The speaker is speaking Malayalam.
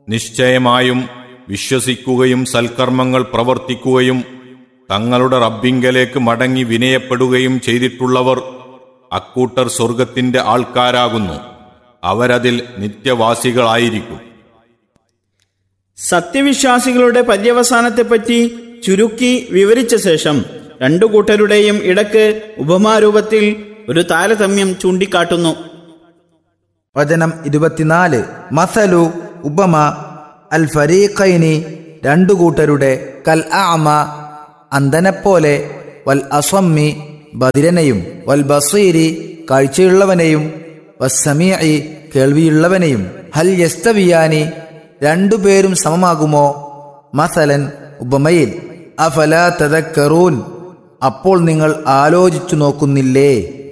നിശ്ചയമായും വിശ്വസിക്കുകയും സൽക്കർമ്മങ്ങൾ പ്രവർത്തിക്കുകയും തങ്ങളുടെ റബ്ബിങ്കലേക്ക് മടങ്ങി വിനയപ്പെടുകയും ചെയ്തിട്ടുള്ളവർ അക്കൂട്ടർ സ്വർഗത്തിന്റെ ആൾക്കാരാകുന്നു. അവരതിൽ നിത്യവാസികളായിരിക്കും. സത്യവിശ്വാസികളുടെ പര്യവസാനത്തെപ്പറ്റി ചുരുക്കി വിവരിച്ച ശേഷം രണ്ടു കൂട്ടരുടെയും ഇടക്ക് ഉപമാരൂപത്തിൽ ഒരു താരതമ്യം ചൂണ്ടിക്കാട്ടുന്നു. വചനം 24. മസലു ഉപമ അൽ ഫരീഖൈനി രണ്ടു കൂട്ടരുടെ കൽ അഅമ അന്ധനെപ്പോലെ വൽ അസമ്മി ബദിരനെയും വൽ ബസീരി കാഴ്ചയുള്ളവനെയും വസ്സമീഇ കേൾവിയുള്ളവനെയും ഹൽ യസ്തവിയാനി രണ്ടുപേരും സമമാകുമോ മസലൻ ഉപമയിൽ അഫലാ തദക്കറൂൻ അപ്പോൾ നിങ്ങൾ ആലോചിച്ചു നോക്കുന്നില്ലേ.